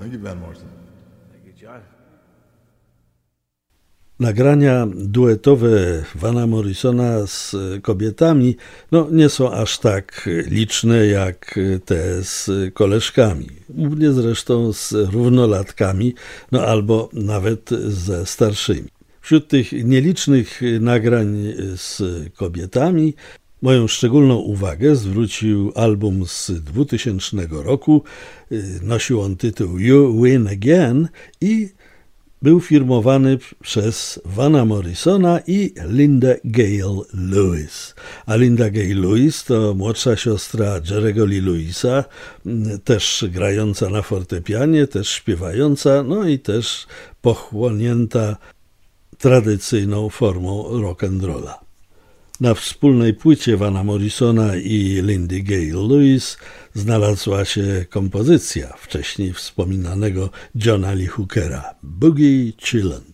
Thank you, Van Morrison. Thank you, John. Nagrania duetowe Vana Morrisona z kobietami nie są aż tak liczne jak te z koleżkami. Głównie zresztą z równolatkami, albo nawet ze starszymi. Wśród tych nielicznych nagrań z kobietami moją szczególną uwagę zwrócił album z 2000 roku. Nosił on tytuł You Win Again i był firmowany przez Vana Morrisona i Linda Gale Lewis. A Linda Gale Lewis to młodsza siostra Jerry'ego Lee Lewisa, też grająca na fortepianie, też śpiewająca, i też pochłonięta tradycyjną formą rock'n'rolla. Na wspólnej płycie Vana Morrisona i Lindy Gale Lewis znalazła się kompozycja wcześniej wspominanego Johna Lee Hookera, Boogie Chillin'.